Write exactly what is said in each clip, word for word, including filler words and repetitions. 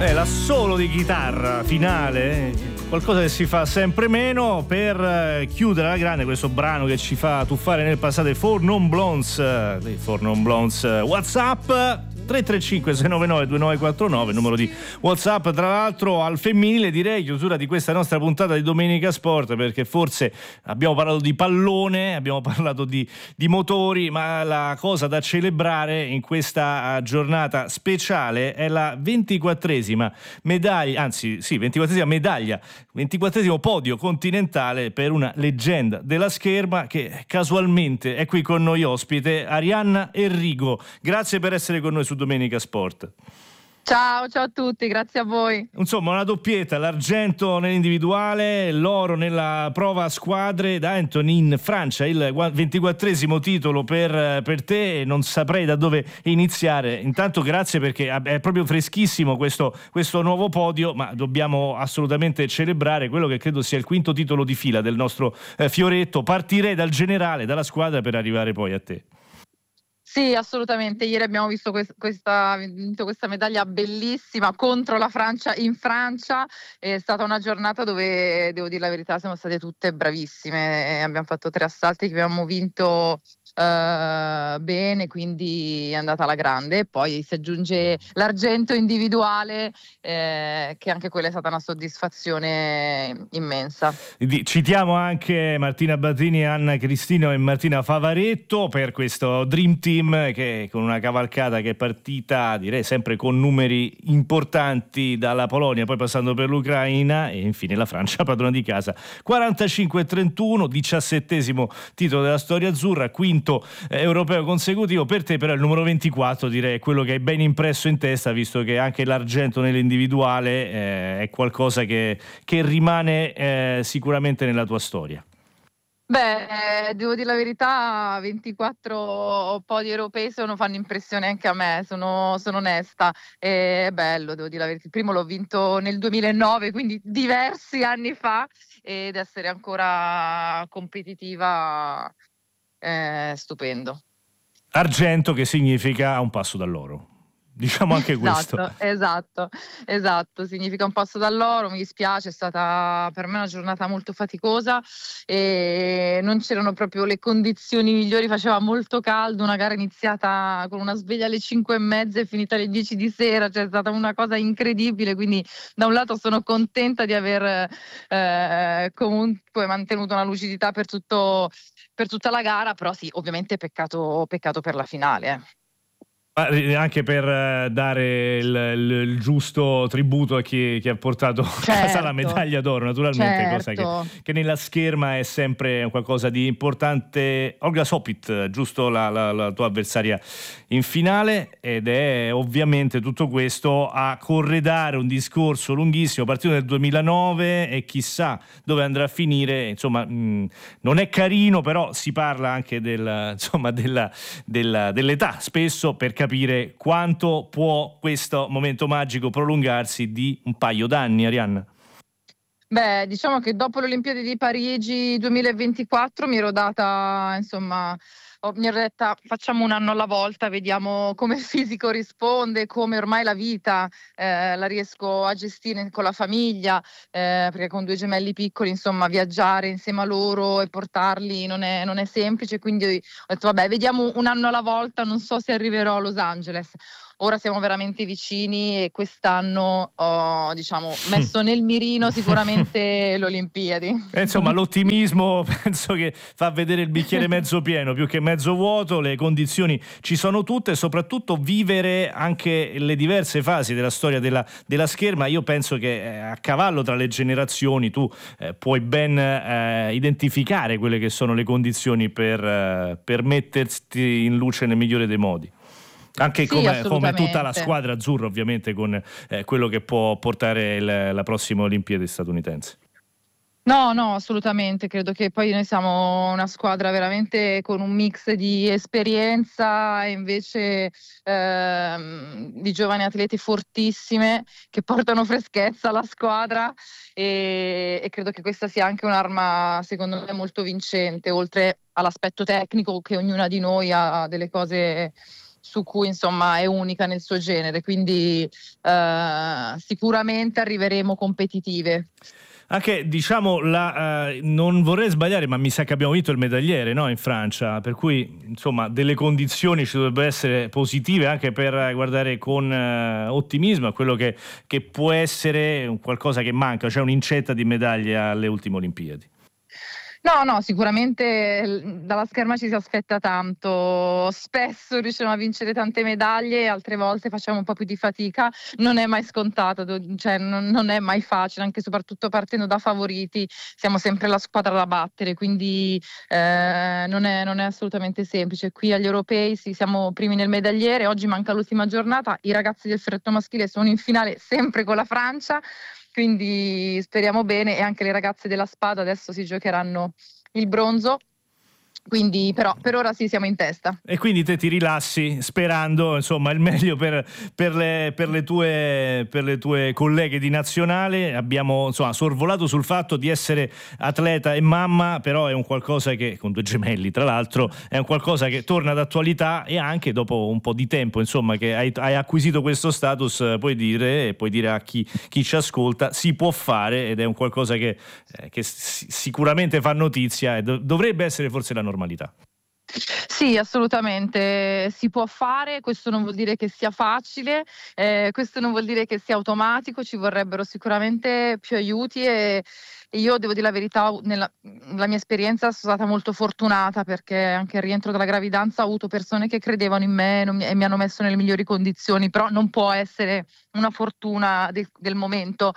Eh, l'assolo di chitarra finale, qualcosa che si fa sempre meno per eh, chiudere alla grande questo brano che ci fa tuffare nel passato, i Four Non Blondes, eh, i Four Non Blondes. eh, WhatsApp tre tre cinque sei nove nove due nove quattro nove, numero di WhatsApp tra l'altro al femminile, direi chiusura di questa nostra puntata di Domenica Sport, perché forse abbiamo parlato di pallone, abbiamo parlato di, di motori, ma la cosa da celebrare in questa giornata speciale è la ventiquattresima medaglia, anzi sì, ventiquattresima medaglia, ventiquattresimo podio continentale per una leggenda della scherma che casualmente è qui con noi ospite, Arianna Enrico. Grazie per essere con noi su Domenica Sport. Ciao, ciao a tutti, grazie a voi. Insomma, una doppietta, l'argento nell'individuale, l'oro nella prova a squadre. Da Anthony in Francia, il ventiquattresimo titolo per, per te, non saprei da dove iniziare. Intanto grazie, perché è proprio freschissimo questo, questo nuovo podio, ma dobbiamo assolutamente celebrare quello che credo sia il quinto titolo di fila del nostro eh, fioretto. Partirei dal generale, dalla squadra, per arrivare poi a te. Sì, assolutamente. Ieri abbiamo visto quest- questa, vinto questa medaglia bellissima contro la Francia in Francia. È stata una giornata dove, devo dire la verità, siamo state tutte bravissime. Abbiamo fatto tre assalti che abbiamo vinto eh, bene, quindi è andata alla grande. E poi si aggiunge l'argento individuale, eh, che anche quella è stata una soddisfazione immensa. Citiamo anche Martina Battini, Anna Cristino e Martina Favaretto per questo Dream Team, che con una cavalcata che è partita, direi, sempre con numeri importanti, dalla Polonia, poi passando per l'Ucraina e infine la Francia, padrona di casa. quarantacinque a trentuno, diciassettesimo titolo della storia azzurra, quinto eh, europeo consecutivo. Per te però il numero ventiquattro, direi, è quello che hai ben impresso in testa, visto che anche l'argento nell'individuale eh, è qualcosa che, che rimane eh, sicuramente nella tua storia. Beh, eh, devo dire la verità, ventiquattro podi europei sono, fanno impressione anche a me, sono, sono onesta. È bello, devo dire la verità. Il primo l'ho vinto nel duemilanove, quindi diversi anni fa, ed essere ancora competitiva è stupendo. Argento, che significa a un passo dall'oro. Diciamo anche questo. Esatto, esatto, esatto, significa un passo dall'oro. Mi dispiace, è stata per me una giornata molto faticosa e non c'erano proprio le condizioni migliori, faceva molto caldo, una gara iniziata con una sveglia alle cinque e mezza e finita alle dieci di sera, cioè è stata una cosa incredibile, quindi da un lato sono contenta di aver eh, comunque mantenuto una lucidità per tutto, per tutta la gara, però sì, ovviamente peccato, peccato per la finale. Eh. Anche per dare il, il, il giusto tributo a chi, chi ha portato certo, a casa la medaglia d'oro, naturalmente, certo. cosa che, che nella scherma è sempre qualcosa di importante. Olga Sopit, giusto, la, la, la tua avversaria in finale, ed è ovviamente tutto questo a corredare un discorso lunghissimo, partito nel duemilanove e chissà dove andrà a finire. Insomma, mh, non è carino, però si parla anche del, insomma, della, della, dell'età spesso, per capire quanto può questo momento magico prolungarsi di un paio d'anni, Arianna. Beh, diciamo che dopo le Olimpiadi di Parigi duemilaventiquattro mi ero data, insomma, mi ero detta facciamo un anno alla volta, vediamo come il fisico risponde, come ormai la vita eh, la riesco a gestire con la famiglia, eh, perché con due gemelli piccoli, insomma, viaggiare insieme a loro e portarli non è, non è semplice, quindi ho detto vabbè, vediamo un anno alla volta, non so se arriverò a Los Angeles. Ora siamo veramente vicini e quest'anno ho, diciamo, messo nel mirino sicuramente le Olimpiadi. E insomma, l'ottimismo penso che fa vedere il bicchiere mezzo pieno più che mezzo vuoto. Le condizioni ci sono tutte e soprattutto vivere anche le diverse fasi della storia della, della scherma. Io penso che eh, a cavallo tra le generazioni tu eh, puoi ben eh, identificare quelle che sono le condizioni per, eh, per metterti in luce nel migliore dei modi. Anche sì, come, come tutta la squadra azzurra, ovviamente, con eh, quello che può portare il, la prossima Olimpiade statunitense. No, no, assolutamente. Credo che poi noi siamo una squadra veramente con un mix di esperienza e invece ehm, di giovani atleti fortissime che portano freschezza alla squadra e, e credo che questa sia anche un'arma, secondo me, molto vincente, oltre all'aspetto tecnico che ognuna di noi ha delle cose su cui insomma è unica nel suo genere, quindi eh, sicuramente arriveremo competitive. Anche, diciamo, la, eh, non vorrei sbagliare, ma mi sa che abbiamo vinto il medagliere, no, in Francia, per cui insomma delle condizioni ci dovrebbero essere positive anche per guardare con eh, ottimismo a quello che, che può essere qualcosa che manca, cioè un'incetta di medaglie alle ultime Olimpiadi. No, no, sicuramente dalla scherma ci si aspetta tanto, spesso riusciamo a vincere tante medaglie, altre volte facciamo un po' più di fatica, non è mai scontato, cioè non, non è mai facile, anche soprattutto partendo da favoriti, siamo sempre la squadra da battere, quindi eh, non, è, non è assolutamente semplice. Qui agli europei sì, siamo primi nel medagliere, oggi manca l'ultima giornata, i ragazzi del freddo maschile sono in finale sempre con la Francia, quindi speriamo bene, e anche le ragazze della spada adesso si giocheranno il bronzo. Quindi però per ora sì, siamo in testa. E quindi te ti rilassi sperando insomma il meglio per, per, le, per, le tue, per le tue colleghe di nazionale. Abbiamo insomma sorvolato sul fatto di essere atleta e mamma, però è un qualcosa che, con due gemelli tra l'altro, è un qualcosa che torna d'attualità, e anche dopo un po' di tempo insomma che hai, hai acquisito questo status, puoi dire, e puoi dire a chi, chi ci ascolta, si può fare, ed è un qualcosa che, eh, che sicuramente fa notizia e dovrebbe essere forse la normalità. Sì, assolutamente, si può fare, questo non vuol dire che sia facile, eh, questo non vuol dire che sia automatico, ci vorrebbero sicuramente più aiuti, e io devo dire la verità, nella la mia esperienza sono stata molto fortunata, perché anche al rientro dalla gravidanza ho avuto persone che credevano in me non mi, e mi hanno messo nelle migliori condizioni, però non può essere una fortuna del, del momento.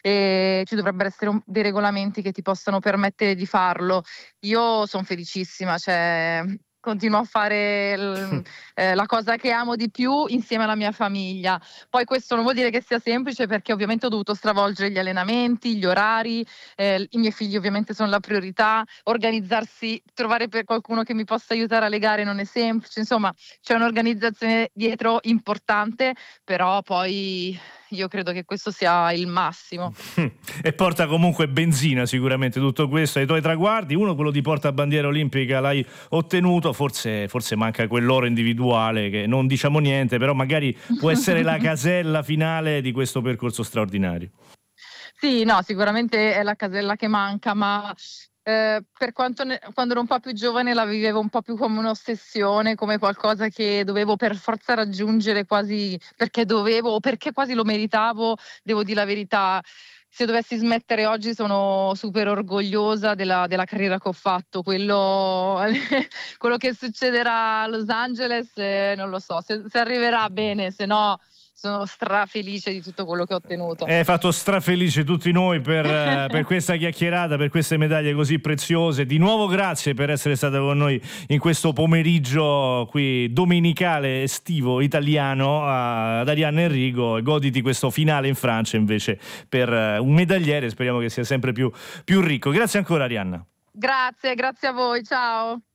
E ci dovrebbero essere un, dei regolamenti che ti possano permettere di farlo. Io sono felicissima, cioè continuo a fare l, eh, la cosa che amo di più insieme alla mia famiglia. Poi questo non vuol dire che sia semplice, perché ovviamente ho dovuto stravolgere gli allenamenti, gli orari, eh, i miei figli ovviamente sono la priorità, organizzarsi, trovare per qualcuno che mi possa aiutare alle gare non è semplice, insomma c'è un'organizzazione dietro importante, però poi io credo che questo sia il massimo. E porta comunque benzina sicuramente tutto questo ai tuoi traguardi. Uno, quello di portabandiera olimpica, l'hai ottenuto, forse, forse manca quell'oro individuale che non diciamo niente, però magari può essere la casella finale di questo percorso straordinario. Sì, no, sicuramente è la casella che manca, ma Eh, per quanto ne, quando ero un po' più giovane la vivevo un po' più come un'ossessione, come qualcosa che dovevo per forza raggiungere, quasi perché dovevo o perché quasi lo meritavo. Devo dire la verità, se dovessi smettere oggi sono super orgogliosa della, della carriera che ho fatto. Quello, quello che succederà a Los Angeles eh, non lo so, se, se arriverà bene, se no sono strafelice di tutto quello che ho ottenuto. Hai fatto strafelice tutti noi per, per questa chiacchierata, per queste medaglie così preziose. Di nuovo grazie per essere stata con noi in questo pomeriggio qui domenicale estivo italiano ad Arianna Enrico, e goditi questo finale in Francia invece per un medagliere, speriamo che sia sempre più, più ricco. Grazie ancora Arianna. Grazie, grazie a voi, ciao.